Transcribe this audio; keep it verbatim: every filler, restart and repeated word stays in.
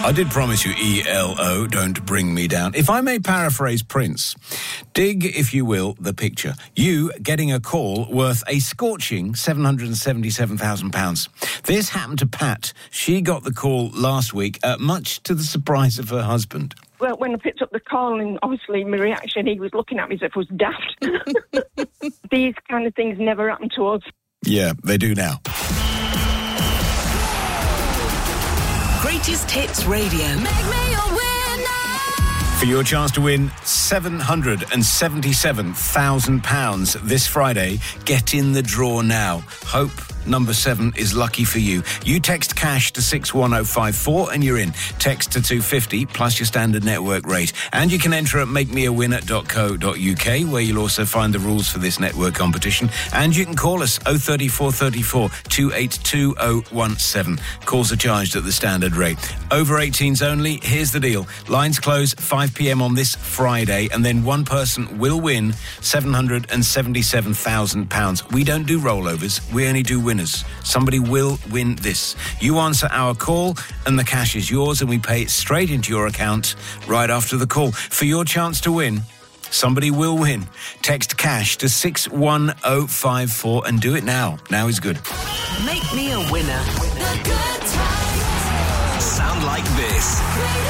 I did promise you E L O, don't bring me down. If I may paraphrase Prince, dig, if you will, the picture. You getting a call worth a scorching seven hundred seventy-seven thousand pounds. This happened to Pat. She got the call last week, uh, much to the surprise of her husband. Well, when I picked up the call, and obviously my reaction, he was looking at me as if I was daft. These kind of things never happen to us. Yeah, they do now. Greatest Hits Radio. Make me a winner. For your chance to win seven hundred seventy-seven thousand pounds this Friday, get in the draw now. Hope number seven is lucky for you. You text cash to six one oh five four and you're in. Text to two fifty plus your standard network rate. And you can enter at make me a winner dot co dot uk, where you'll also find the rules for this network competition. And you can call us oh three four three four, two eight two oh one seven. Calls are charged at the standard rate. Over eighteens only. Here's the deal. Lines close five p.m. on this Friday, and then one person will win seven hundred seventy-seven thousand pounds. We don't do rollovers. We only do winners. Somebody will win this. You answer our call and the cash is yours, and we pay it straight into your account right after the call. For your chance to win, somebody will win. Text cash to six one oh five four and do it now. Now is good. Make me a winner. The good times Sound like this.